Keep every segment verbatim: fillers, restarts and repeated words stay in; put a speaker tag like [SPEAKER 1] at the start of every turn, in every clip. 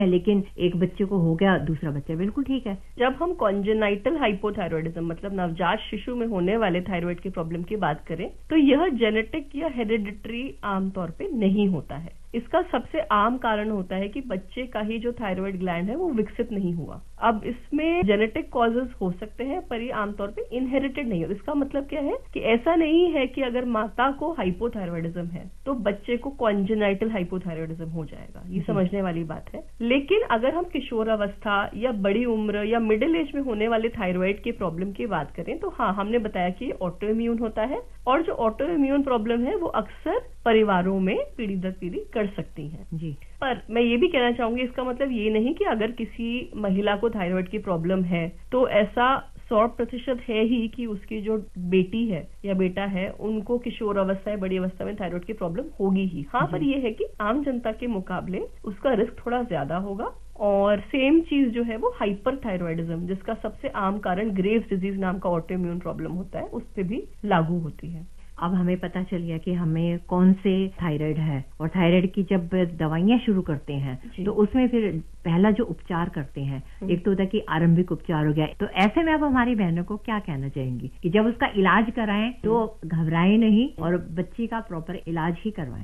[SPEAKER 1] लेकिन एक बच्चे को हो गया, दूसरा बच्चा बिल्कुल ठीक है।
[SPEAKER 2] जब हम कॉन्जेनाइटल हाइपोथायरॉयडिज्म मतलब नवजात शिशु में होने वाले थायराइड की प्रॉब्लम की बात करें तो यह जेनेटिक या हेरिडिटरी आमतौर पे नहीं होता है। इसका सबसे आम कारण होता है कि बच्चे का ही जो थायराइड ग्लैंड है वो विकसित नहीं हुआ। अब इसमें जेनेटिक कॉजेज हो सकते हैं पर ये आमतौर पे इनहेरिटेड नहीं हो। इसका मतलब क्या है कि ऐसा नहीं है कि अगर माता को हाइपोथायरॉयडिज्म है तो बच्चे को कॉन्जेनाइटल हाइपोथायरॉयडिज्म हो जाएगा, ये समझने वाली बात है। लेकिन अगर हम किशोर अवस्था या बड़ी उम्र या मिडिल एज में होने वाले थायराइड की प्रॉब्लम की बात करें तो हाँ, हमने बताया कि ये ऑटो इम्यून होता है और जो ऑटो इम्यून प्रॉब्लम है वो अक्सर परिवारों में पीढ़ी दर पीढ़ी कर सकती है
[SPEAKER 1] जी।
[SPEAKER 2] पर मैं ये भी कहना चाहूंगी, इसका मतलब ये नहीं कि अगर किसी महिला को थायराइड की प्रॉब्लम है तो ऐसा सौ प्रतिशत है ही कि उसकी जो बेटी है या बेटा है उनको किशोर अवस्था या बड़ी अवस्था में थायराइड की प्रॉब्लम होगी ही। हाँ, पर यह है कि आम जनता के मुकाबले उसका रिस्क थोड़ा ज्यादा होगा। और सेम चीज जो है वो हाइपरथायरॉयडिज्म, जिसका सबसे आम कारण ग्रेव्स डिजीज नाम का ऑटो इम्यून प्रॉब्लम होता है, उस पर भी लागू होती है।
[SPEAKER 1] अब हमें पता चल गया कि हमें कौन से थायराइड है और थायराइड की जब दवाइयां शुरू करते हैं तो उसमें फिर पहला जो उपचार करते हैं एक तो होता है कि आरंभिक उपचार हो गया। तो ऐसे में आप हमारी बहनों को क्या कहना चाहेंगी कि जब उसका इलाज कराएं तो घबराएं नहीं और बच्ची का प्रॉपर इलाज ही करवाएं।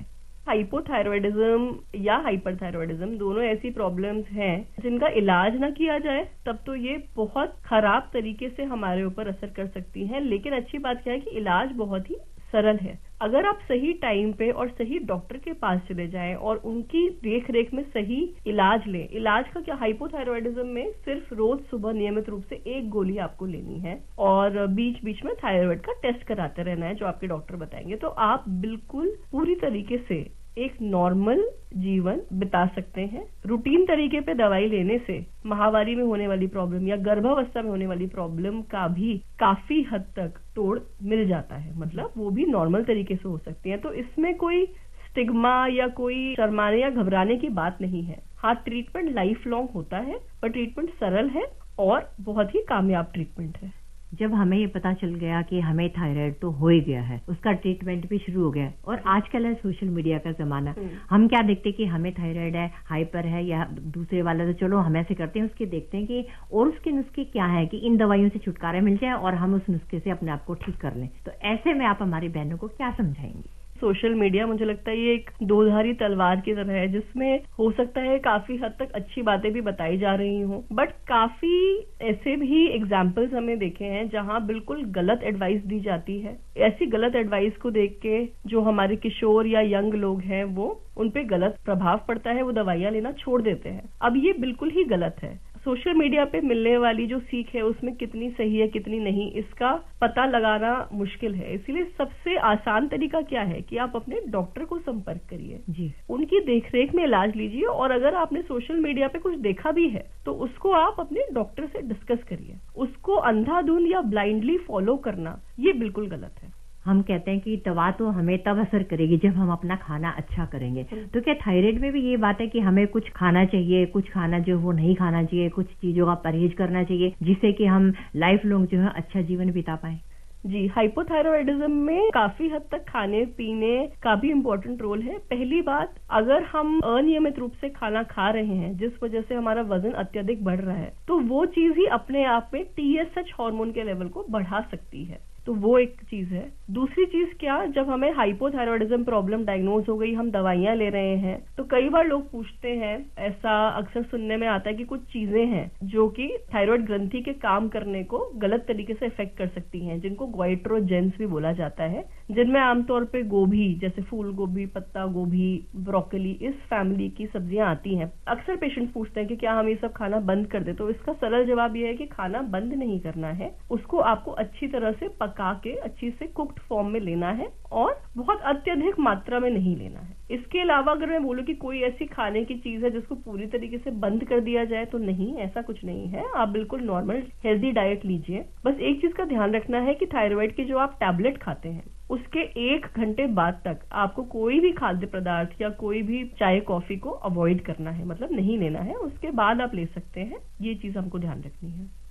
[SPEAKER 2] हाइपोथायरॉयडिज्म या हाइपरथायरॉयडिज्म दोनों ऐसी प्रॉब्लम्स हैं जिनका इलाज ना किया जाए तब तो ये बहुत खराब तरीके से हमारे ऊपर असर कर सकती हैं। लेकिन अच्छी बात क्या है कि इलाज बहुत ही सरल है। अगर आप सही टाइम पे और सही डॉक्टर के पास चले जाएं और उनकी देख रेख में सही इलाज लें। इलाज का क्या, हाइपोथायरॉयडिज्म में सिर्फ रोज सुबह नियमित रूप से एक गोली आपको लेनी है और बीच बीच में थायराइड का टेस्ट कराते रहना है जो आपके डॉक्टर बताएंगे। तो आप बिल्कुल पूरी तरीके से एक नॉर्मल जीवन बिता सकते हैं। रूटीन तरीके पे दवाई लेने से माहवारी में होने वाली प्रॉब्लम या गर्भावस्था में होने वाली प्रॉब्लम का भी काफी हद तक तोड़ मिल जाता है, मतलब वो भी नॉर्मल तरीके से हो सकती है। तो इसमें कोई स्टिग्मा या कोई शर्माने या घबराने की बात नहीं है। हाँ, ट्रीटमेंट लाइफ लॉन्ग होता है पर ट्रीटमेंट सरल है और बहुत ही कामयाब ट्रीटमेंट है।
[SPEAKER 1] जब हमें ये पता चल गया कि हमें थायराइड तो हो ही गया है, उसका ट्रीटमेंट भी शुरू हो गया और आजकल है सोशल मीडिया का जमाना, हम क्या देखते हैं कि हमें थायराइड है, हाइपर है या दूसरे वाला तो चलो हम ऐसे करते हैं, उसके देखते हैं कि और उसके नुस्खे क्या है कि इन दवाइयों से छुटकारा मिल जाए और हम उस नुस्खे से अपने आप को ठीक कर लें। तो ऐसे में आप हमारी बहनों को क्या समझाएंगी?
[SPEAKER 2] सोशल मीडिया मुझे लगता है ये एक दोधारी तलवार की तरह है जिसमें हो सकता है काफी हद तक अच्छी बातें भी बताई जा रही हों बट काफी ऐसे भी एग्जाम्पल्स हमें देखे हैं जहां बिल्कुल गलत एडवाइस दी जाती है। ऐसी गलत एडवाइस को देख के जो हमारे किशोर या यंग लोग हैं वो उन पे गलत प्रभाव पड़ता है, वो दवाइयां लेना छोड़ देते हैं। अब ये बिल्कुल ही गलत है। सोशल मीडिया पे मिलने वाली जो सीख है उसमें कितनी सही है कितनी नहीं इसका पता लगाना मुश्किल है। इसीलिए सबसे आसान तरीका क्या है कि आप अपने डॉक्टर को संपर्क करिए जी, उनकी देखरेख में इलाज लीजिए और अगर आपने सोशल मीडिया पे कुछ देखा भी है तो उसको आप अपने डॉक्टर से डिस्कस करिए। उसको अंधाधुंध या ब्लाइंडली फॉलो करना ये बिल्कुल गलत है।
[SPEAKER 1] हम कहते हैं कि दवा तो हमें तब असर करेगी जब हम अपना खाना अच्छा करेंगे, तो क्या थायराइड में भी ये बात है कि हमें कुछ खाना चाहिए, कुछ खाना जो वो नहीं खाना चाहिए, कुछ चीजों का परहेज करना चाहिए जिससे कि हम लाइफ लॉन्ग जो है अच्छा जीवन बिता पाएं?
[SPEAKER 2] जी, हाइपोथायरॉयडिज्म में काफी हद तक खाने पीने का भी इम्पोर्टेंट रोल है। पहली बात, अगर हम अनियमित रूप से खाना खा रहे हैं जिस वजह से हमारा वजन अत्यधिक बढ़ रहा है तो वो चीज ही अपने आप में टीएसएच हार्मोन के लेवल को बढ़ा सकती है, तो वो एक चीज है। दूसरी चीज क्या, जब हमें हाइपोथायरॉयडिज्म प्रॉब्लम डायग्नोज हो गई, हम दवाइयां ले रहे हैं तो कई बार लोग पूछते हैं, ऐसा अक्सर सुनने में आता है कि कुछ चीजें हैं जो कि थायराइड ग्रंथि के काम करने को गलत तरीके से इफेक्ट कर सकती हैं जिनको गोइट्रोजेंस भी बोला जाता है, जिनमें आमतौर पे गोभी जैसे फूल गोभी, पत्ता गोभी, ब्रोकली इस फैमिली की सब्जियां आती हैं। अक्सर पेशेंट पूछते हैं कि क्या हम ये सब खाना बंद कर दे, तो इसका सरल जवाब ये है कि खाना बंद नहीं करना है, उसको आपको अच्छी तरह से पका के अच्छी से कुक्ड फॉर्म में लेना है और बहुत अत्यधिक मात्रा में नहीं लेना है। इसके अलावा अगर मैं बोलूं कि कोई ऐसी खाने की चीज है जिसको पूरी तरीके से बंद कर दिया जाए तो नहीं, ऐसा कुछ नहीं है। आप बिल्कुल नॉर्मल हेल्दी डाइट लीजिए। बस एक चीज का ध्यान रखना है कि थायराइड के जो आप टैबलेट खाते हैं उसके एक घंटे बाद तक आपको कोई भी खाद्य पदार्थ या कोई भी चाय कॉफी को अवॉइड करना है, मतलब नहीं लेना है। उसके बाद आप ले सकते हैं, ये चीज हमको ध्यान रखनी है।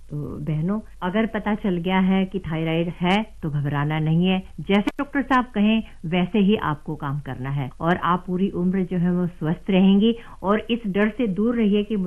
[SPEAKER 1] तो बहनों, अगर पता चल गया है कि थायराइड है तो घबराना नहीं है। जैसे डॉक्टर साहब कहें वैसे ही आपको काम करना है और आप पूरी उम्र जो है वो स्वस्थ रहेंगी। और इस डर से दूर रहिए कि